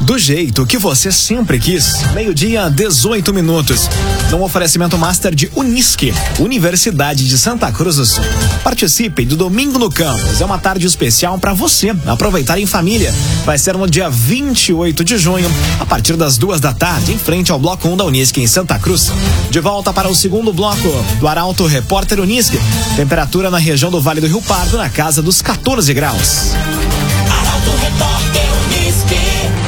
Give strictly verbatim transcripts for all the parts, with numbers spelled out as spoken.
Do jeito que você sempre quis. Meio-dia, dezoito minutos. No oferecimento master de Unisque, Universidade de Santa Cruz do Sul. Participe do Domingo no Campus. É uma tarde especial para você aproveitar em família. Vai ser no dia vinte e oito de junho, a partir das duas da tarde, em frente ao Bloco um da Unisque, em Santa Cruz. De volta para o segundo bloco do Arauto Repórter Unisque. Temperatura na região do Vale do Rio Pardo, na casa dos quatorze graus. Arauto Repórter Unisque.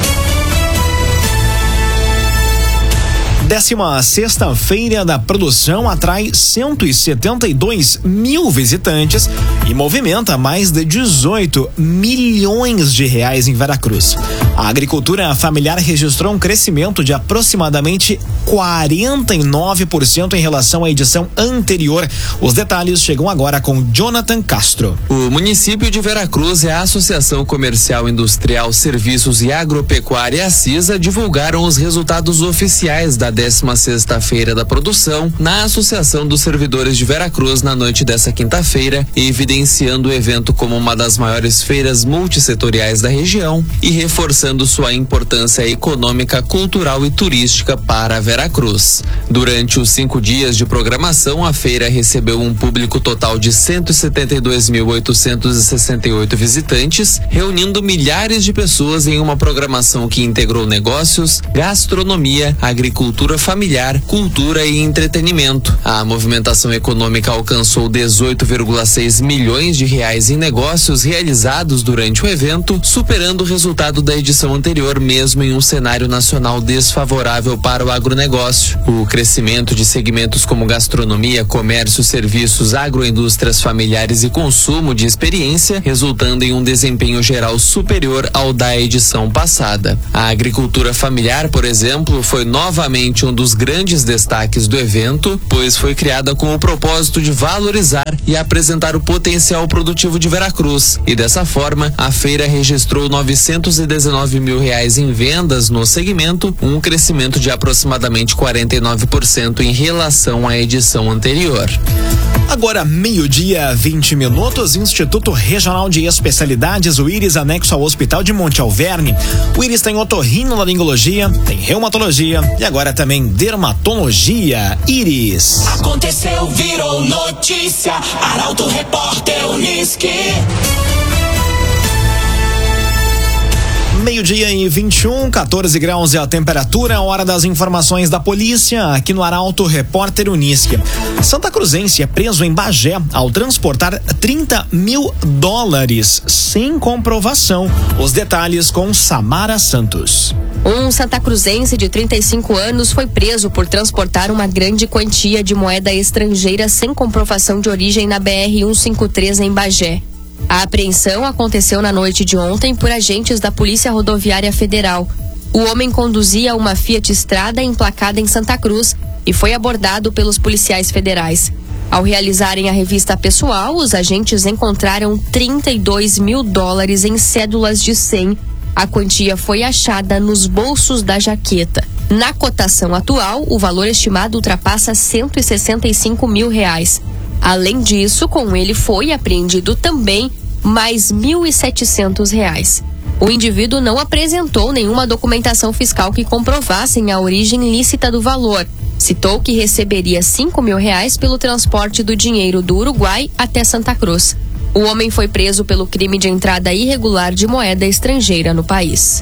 Décima sexta feira da produção atrai cento e setenta e dois mil visitantes e movimenta mais de dezoito milhões de reais em Veracruz. A agricultura familiar registrou um crescimento de aproximadamente quarenta e nove por cento em relação à edição anterior. Os detalhes chegam agora com Jonathan Castro. O município de Veracruz e a Associação Comercial Industrial Serviços e Agropecuária ACISA divulgaram os resultados oficiais da décima sexta feira da produção na Associação dos Servidores de Veracruz na noite dessa quinta-feira, evidenciando o evento como uma das maiores feiras multissetoriais da região e reforçando sua importância econômica, cultural e turística para Veracruz. Durante os cinco dias de programação, a feira recebeu um público total de cento e setenta e dois mil oitocentos e sessenta e oito visitantes, reunindo milhares de pessoas em uma programação que integrou negócios, gastronomia, agricultura familiar, cultura e entretenimento. A movimentação econômica alcançou dezoito vírgula seis milhões de reais em negócios realizados durante o evento, superando o resultado da edição anterior, mesmo em um cenário nacional desfavorável para o agronegócio. O crescimento de segmentos como gastronomia, comércio, serviços, agroindústrias familiares e consumo de experiência, resultando em um desempenho geral superior ao da edição passada. A agricultura familiar, por exemplo, foi novamente um dos grandes destaques do evento, pois foi criada com o propósito de valorizar e apresentar o potencial produtivo de Veracruz. E dessa forma, a feira registrou novecentos e dezenove mil reais em vendas no segmento, um crescimento de aproximadamente quarenta e nove por cento em relação à edição anterior. Agora, meio-dia, vinte minutos, Instituto Regional de Especialidades, o Íris, anexo ao Hospital de Monte Alverne. O Íris tem otorrinolaringologia, tem reumatologia e agora também dermatologia. Íris. Aconteceu, virou notícia. Arauto Repórter Unisque. Meio-dia e vinte e um, quatorze graus é a temperatura, hora das informações da polícia, aqui no Arauto Repórter Unisque. Santa Cruzense é preso em Bagé ao transportar trinta mil dólares sem comprovação. Os detalhes com Samara Santos. Um santacruzense de trinta e cinco anos foi preso por transportar uma grande quantia de moeda estrangeira sem comprovação de origem na B R cento e cinquenta e três em Bagé. A apreensão aconteceu na noite de ontem por agentes da Polícia Rodoviária Federal. O homem conduzia uma Fiat Strada emplacada em Santa Cruz e foi abordado pelos policiais federais. Ao realizarem a revista pessoal, os agentes encontraram trinta e dois mil dólares em cédulas de cem. A quantia foi achada nos bolsos da jaqueta. Na cotação atual, o valor estimado ultrapassa cento e sessenta e cinco mil reais. Além disso, com ele foi apreendido também mais mil e setecentos reais. O indivíduo não apresentou nenhuma documentação fiscal que comprovassem a origem lícita do valor. Citou que receberia cinco mil reais pelo transporte do dinheiro do Uruguai até Santa Cruz. O homem foi preso pelo crime de entrada irregular de moeda estrangeira no país.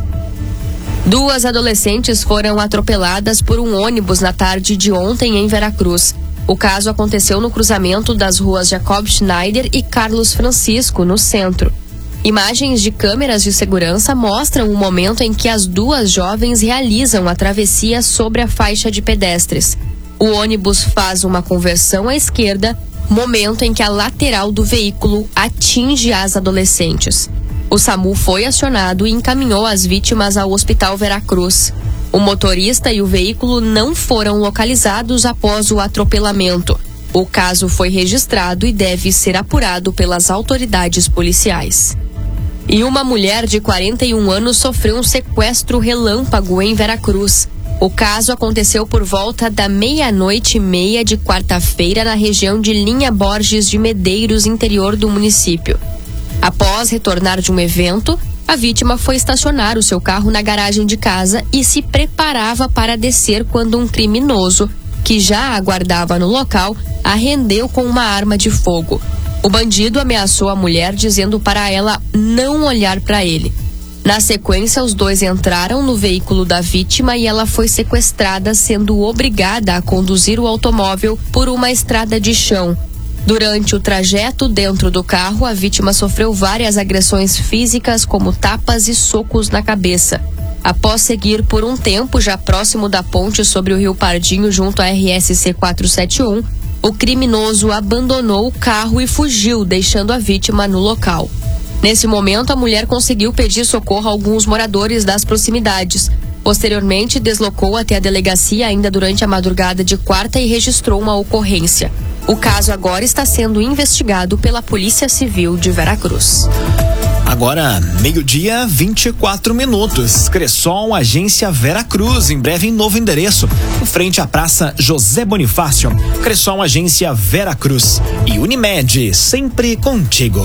Duas adolescentes foram atropeladas por um ônibus na tarde de ontem em Veracruz. O caso aconteceu no cruzamento das ruas Jacob Schneider e Carlos Francisco, no centro. Imagens de câmeras de segurança mostram o momento em que as duas jovens realizam a travessia sobre a faixa de pedestres. O ônibus faz uma conversão à esquerda, momento em que a lateral do veículo atinge as adolescentes. O SAMU foi acionado e encaminhou as vítimas ao Hospital Veracruz. O motorista e o veículo não foram localizados após o atropelamento. O caso foi registrado e deve ser apurado pelas autoridades policiais. E uma mulher de quarenta e um anos sofreu um sequestro relâmpago em Veracruz. O caso aconteceu por volta da meia-noite e meia de quarta-feira na região de Linha Borges de Medeiros, interior do município. Após retornar de um evento, A vítima foi estacionar o seu carro na garagem de casa e se preparava para descer quando um criminoso, que já aguardava no local, a rendeu com uma arma de fogo. O bandido ameaçou a mulher dizendo para ela não olhar para ele. Na sequência, os dois entraram no veículo da vítima e ela foi sequestrada, sendo obrigada a conduzir o automóvel por uma estrada de chão. Durante o trajeto dentro do carro, a vítima sofreu várias agressões físicas, como tapas e socos na cabeça. Após seguir por um tempo já próximo da ponte sobre o Rio Pardinho, junto à R S C quatrocentos e setenta e um, o criminoso abandonou o carro e fugiu, deixando a vítima no local. Nesse momento, a mulher conseguiu pedir socorro a alguns moradores das proximidades. Posteriormente, deslocou até a delegacia ainda durante a madrugada de quarta e registrou uma ocorrência. O caso agora está sendo investigado pela Polícia Civil de Veracruz. Agora, meio-dia, vinte e quatro minutos. Cressol, agência Veracruz, em breve em novo endereço, em frente à Praça José Bonifácio. Cressol, agência Veracruz. E Unimed, sempre contigo.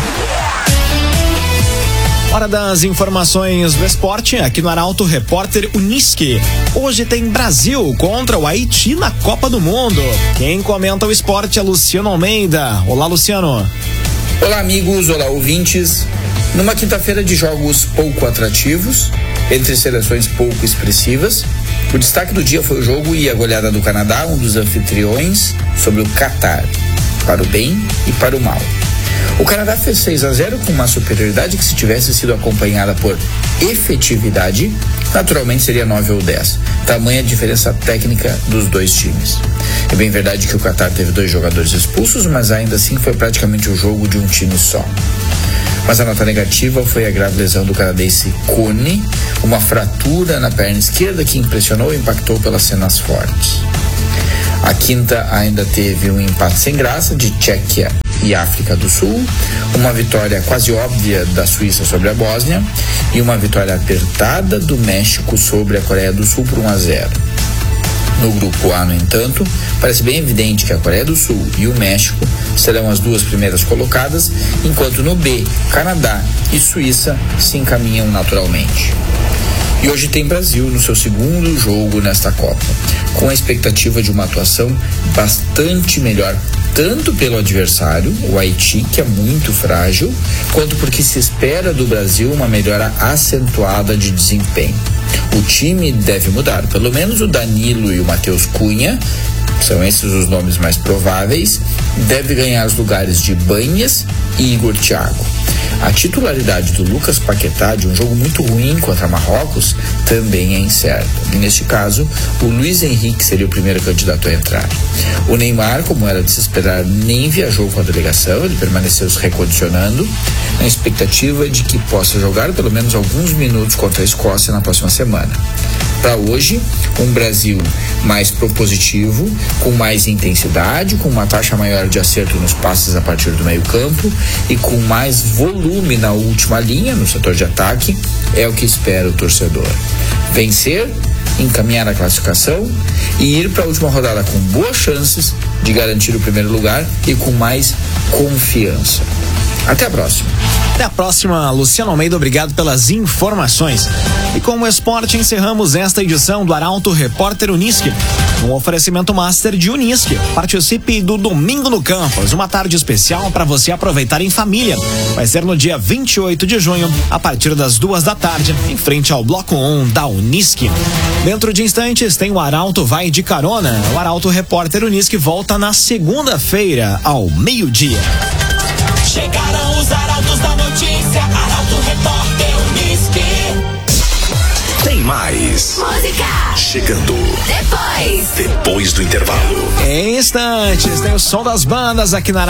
Hora das informações do esporte, aqui no Arauto Repórter Unisque. Hoje tem Brasil contra o Haiti na Copa do Mundo. Quem comenta o esporte é Luciano Almeida. Olá, Luciano. Olá, amigos, olá, ouvintes. Numa quinta-feira de jogos pouco atrativos, entre seleções pouco expressivas, o destaque do dia foi o jogo e a goleada do Canadá, um dos anfitriões, sobre o Catar, para o bem e para o mal. O Canadá fez seis a zero com uma superioridade que, se tivesse sido acompanhada por efetividade, naturalmente seria nove ou dez. Tamanha a diferença técnica dos dois times. É bem verdade que o Catar teve dois jogadores expulsos, mas ainda assim foi praticamente o jogo de um time só. Mas a nota negativa foi a grave lesão do canadense Cone, uma fratura na perna esquerda que impressionou e impactou pelas cenas fortes. A quinta ainda teve um empate sem graça de Tchequia e África do Sul, uma vitória quase óbvia da Suíça sobre a Bósnia e uma vitória apertada do México sobre a Coreia do Sul por um a zero. No grupo A, no entanto, parece bem evidente que a Coreia do Sul e o México serão as duas primeiras colocadas, enquanto no B, Canadá e Suíça se encaminham naturalmente. E hoje tem Brasil no seu segundo jogo nesta Copa, com a expectativa de uma atuação bastante melhor, tanto pelo adversário, o Haiti, que é muito frágil, quanto porque se espera do Brasil uma melhora acentuada de desempenho. O time deve mudar, pelo menos o Danilo e o Matheus Cunha, são esses os nomes mais prováveis, deve ganhar os lugares de Banhas e Igor Thiago. A titularidade do Lucas Paquetá, de um jogo muito ruim contra Marrocos, também é incerta. E neste caso, o Luiz Henrique seria o primeiro candidato a entrar. O Neymar, como era de se esperar, nem viajou com a delegação, ele permaneceu se recondicionando, na expectativa de que possa jogar pelo menos alguns minutos contra a Escócia na próxima semana. Para hoje, um Brasil mais propositivo, com mais intensidade, com uma taxa maior de acerto nos passes a partir do meio-campo e com mais volume na última linha, no setor de ataque, é o que espera o torcedor. Vencer, encaminhar a classificação e ir para a última rodada com boas chances de garantir o primeiro lugar e com mais confiança. Até a próxima. Até a próxima, Luciano Almeida, obrigado pelas informações. E com o esporte encerramos esta edição do Arauto Repórter Unisque, um oferecimento master de Unisque. Participe do Domingo no Campus, uma tarde especial para você aproveitar em família. Vai ser no dia vinte e oito de junho, a partir das duas da tarde, em frente ao Bloco um da Unisque. Dentro de instantes tem o Arauto Vai de Carona. O Arauto Repórter Unisque volta na segunda-feira, ao meio-dia. Chegaram os arautos da notícia, Arauto Repórter Unisque. Tem mais. Música. Chegando. Depois. Depois do intervalo. Em instantes, tem o som das bandas aqui na